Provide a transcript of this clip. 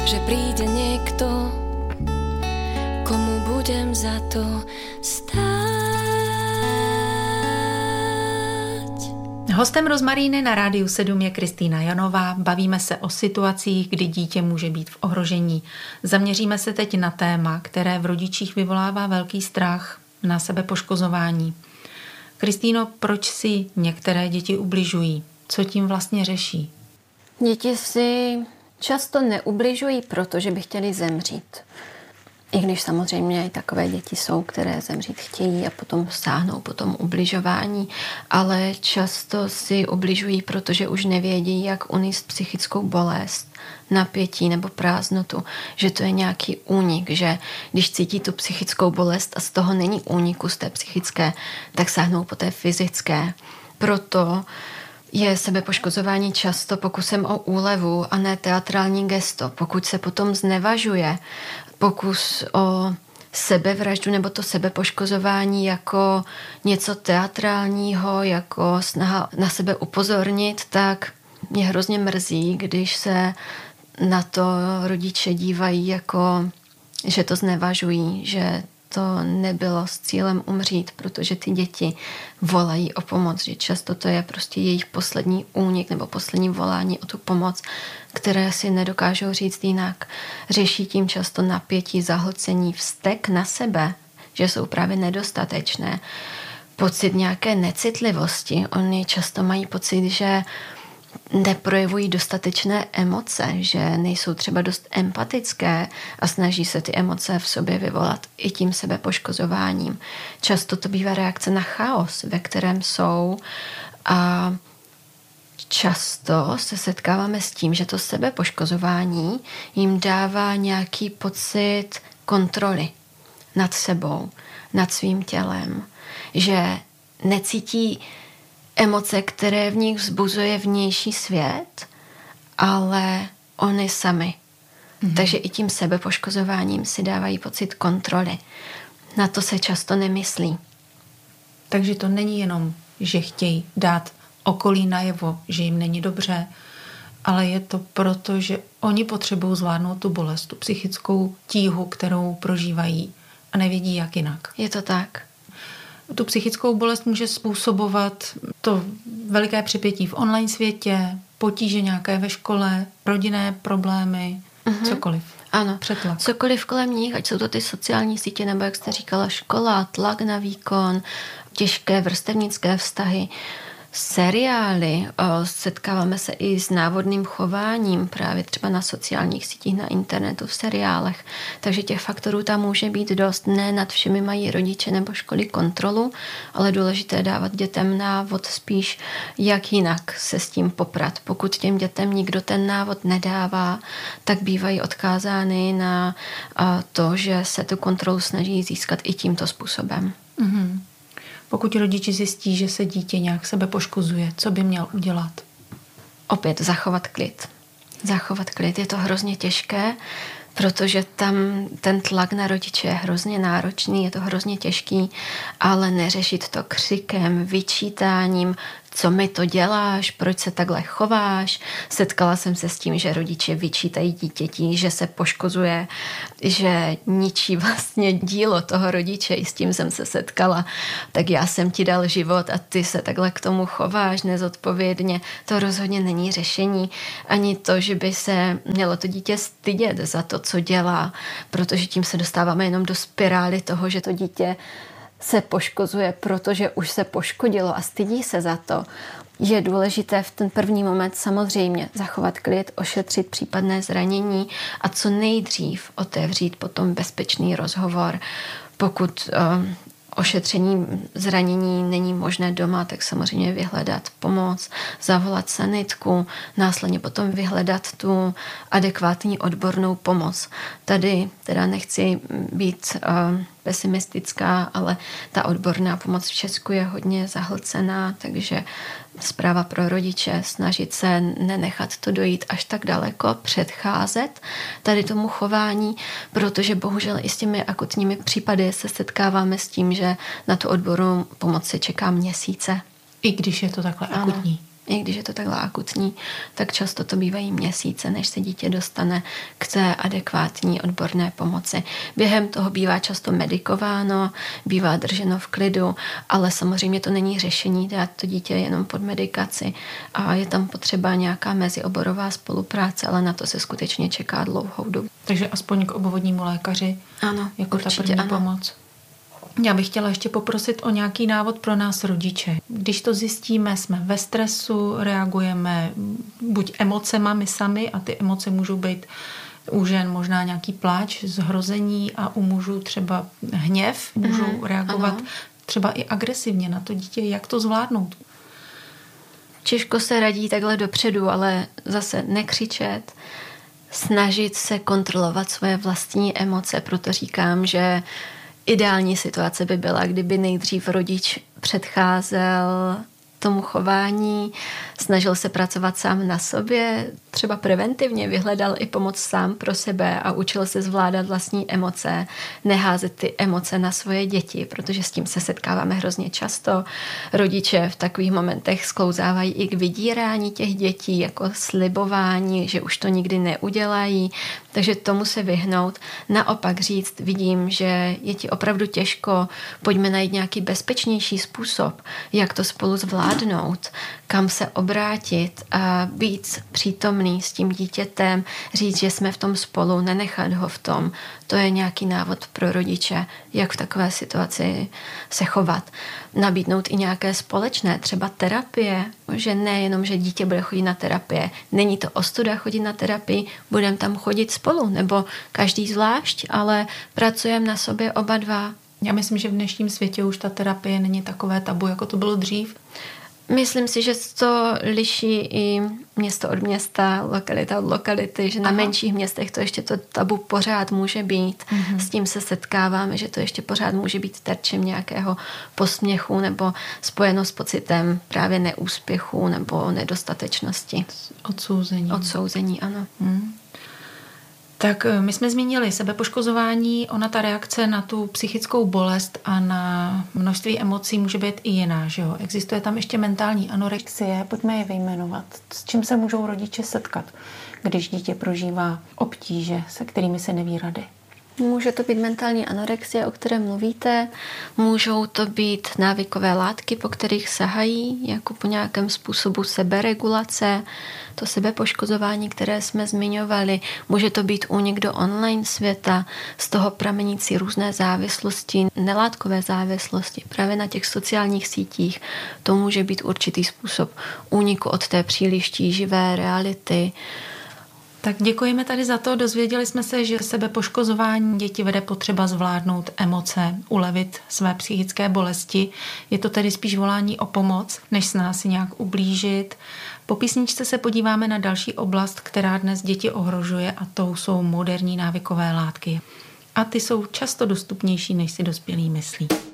že príde niekto, komu budem za to stáť. Hostem Rozmaríny na Rádiu 7 je Kristýna Janová. Bavíme se o situacích, kdy dítě může být v ohrožení. Zaměříme se teď na téma, které v rodičích vyvolává velký strach, na sebepoškozování. Kristýno, proč si některé děti ubližují? Co tím vlastně řeší? Děti si často neubližují, protože by chtěli zemřít. I když samozřejmě i takové děti jsou, které zemřít chtějí a potom sáhnou po tom ubližování, ale často si ubližují, protože už nevědí, jak unést psychickou bolest, napětí nebo prázdnotu, že to je nějaký únik, že když cítí tu psychickou bolest a z toho není úniku z té psychické, tak sáhnou po té fyzické. Proto je sebepoškozování často pokusem o úlevu a ne teatrální gesto. Pokud se potom znevažuje pokus o sebevraždu nebo to sebepoškozování jako něco teatrálního, jako snaha na sebe upozornit, tak mě hrozně mrzí, když se na to rodiče dívají jako, že to znevažují, že to nebylo s cílem umřít, protože ty děti volají o pomoc, že často to je prostě jejich poslední únik nebo poslední volání o tu pomoc, které si nedokážou říct jinak. Řeší tím často napětí, zahlcení, vztek na sebe, že jsou právě nedostatečné. Pocit nějaké necitlivosti. Oni často mají pocit, že neprojevují dostatečné emoce, že nejsou třeba dost empatické a snaží se ty emoce v sobě vyvolat i tím sebepoškozováním. Často to bývá reakce na chaos, ve kterém jsou, a často se setkáváme s tím, že to sebepoškozování jim dává nějaký pocit kontroly nad sebou, nad svým tělem, že necítí emoce, které v nich vzbuzuje vnější svět, ale oni sami. Takže i tím sebepoškozováním si dávají pocit kontroly. Na to se často nemyslí. Takže to není jenom, že chtějí dát okolí najevo, že jim není dobře, ale je to proto, že oni potřebují zvládnout tu bolest, tu psychickou tíhu, kterou prožívají a nevědí, jak jinak. Je to tak. Tu psychickou bolest může způsobovat to veliké připětí v online světě, potíže nějaké ve škole, rodinné problémy, cokoliv. Ano, přetlak. Cokoliv kolem nich, ať jsou to ty sociální sítě, nebo jak jste říkala, škola, tlak na výkon, těžké vrstevnické vztahy, seriály, setkáváme se i s návodným chováním právě třeba na sociálních sítích, na internetu, v seriálech. Takže těch faktorů tam může být dost. Ne nad všemi mají rodiče nebo školy kontrolu, ale důležité dávat dětem návod spíš, jak jinak se s tím poprat. Pokud těm dětem nikdo ten návod nedává, tak bývají odkázány na to, že se tu kontrolu snaží získat i tímto způsobem. Mm-hmm. Pokud rodiči zjistí, že se dítě nějak sebe poškozuje, co by měl udělat? Opět zachovat klid. Zachovat klid. Je to hrozně těžké, protože tam ten tlak na rodiče je hrozně náročný, je to hrozně těžký, ale neřešit to křikem, vyčítáním, co mi to děláš, proč se takhle chováš. Setkala jsem se s tím, že rodiče vyčítají dítěti, že se poškozuje, že ničí vlastně dílo toho rodiče, i s tím jsem se setkala. Tak já jsem ti dal život a ty se takhle k tomu chováš nezodpovědně. To rozhodně není řešení. Ani to, že by se mělo to dítě stydět za to, co dělá, protože tím se dostáváme jenom do spirály toho, že to dítě se poškozuje, protože už se poškodilo a stydí se za to. Je důležité v ten první moment samozřejmě zachovat klid, ošetřit případné zranění a co nejdřív otevřít potom bezpečný rozhovor. Pokud ošetření zranění není možné doma, tak samozřejmě vyhledat pomoc, zavolat sanitku, následně potom vyhledat tu adekvátní odbornou pomoc. Tady teda nechci být pesimistická, ale ta odborná pomoc v Česku je hodně zahlcená, takže zpráva pro rodiče, snažit se nenechat to dojít až tak daleko, předcházet tady tomu chování, protože bohužel i s těmi akutními případy se setkáváme s tím, že na tu odbornou pomoc se čeká měsíce. I když je to takhle akutní. i když je to takhle akutní, tak často to bývají měsíce, než se dítě dostane k té adekvátní odborné pomoci. Během toho bývá často medikováno, bývá drženo v klidu, ale samozřejmě to není řešení dát to dítě jenom pod medikaci a je tam potřeba nějaká mezioborová spolupráce, ale na to se skutečně čeká dlouhou dobu. Takže aspoň k obvodnímu lékaři ano, jako ta první pomoc. Já bych chtěla ještě poprosit o nějaký návod pro nás rodiče. Když to zjistíme, jsme ve stresu, reagujeme buď emocema my sami a ty emoce můžou být u žen možná nějaký pláč, zhrození a u mužů třeba hněv, můžou reagovat třeba i agresivně na to dítě. Jak to zvládnout? Těžko se radí takhle dopředu, ale zase nekřičet, snažit se kontrolovat svoje vlastní emoce, proto říkám, že ideální situace by byla, kdyby nejdřív rodič předcházel tomu chování, snažil se pracovat sám na sobě, třeba preventivně vyhledal i pomoc sám pro sebe a učil se zvládat vlastní emoce, neházet ty emoce na svoje děti, protože s tím se setkáváme hrozně často. Rodiče v takových momentech sklouzávají i k vydírání těch dětí, jako slibování, že už to nikdy neudělají, takže tomu se vyhnout. Naopak říct, vidím, že je ti opravdu těžko, pojďme najít nějaký bezpečnější způsob, jak to spolu zvládnout, kam se obrátit a být přítomný s tím dítětem, říct, že jsme v tom spolu, nenechat ho v tom. To je nějaký návod pro rodiče, jak v takové situaci se chovat. Nabídnout i nějaké společné, třeba terapie, že nejenom, že dítě bude chodit na terapie, není to ostuda chodit na terapii, budeme tam chodit spolu, nebo každý zvlášť, ale pracujeme na sobě oba dva. Já myslím, že v dnešním světě už ta terapie není takové tabu, jako to bylo dřív. Myslím si, že to liší i město od města, lokalita od lokality, že na menších městech to ještě to tabu pořád může být. S tím se setkáváme, že to ještě pořád může být terčem nějakého posměchu nebo spojeno s pocitem právě neúspěchu nebo nedostatečnosti. Odsouzení, ano. Tak my jsme zmínili sebepoškozování, ona ta reakce na tu psychickou bolest a na množství emocí může být i jiná, že jo? Existuje tam ještě mentální anorexie, pojďme je vyjmenovat. S čím se můžou rodiče setkat, když dítě prožívá obtíže, se kterými se neví rady? Může to být mentální anorexie, o které mluvíte, můžou to být návykové látky, po kterých sahají, jako po nějakém způsobu seberegulace, to sebepoškozování, které jsme zmiňovali, může to být únik do online světa, z toho pramenící různé závislosti, nelátkové závislosti, právě na těch sociálních sítích, to může být určitý způsob úniku od té příliš tíživé reality. Tak děkujeme tady za to. Dozvěděli jsme se, že sebepoškozování děti vede potřeba zvládnout emoce, ulevit své psychické bolesti. Je to tedy spíš volání o pomoc, než snaha si nějak ublížit. Po písničce se podíváme na další oblast, která dnes děti ohrožuje, a to jsou moderní návykové látky. A ty jsou často dostupnější, než si dospělí myslí.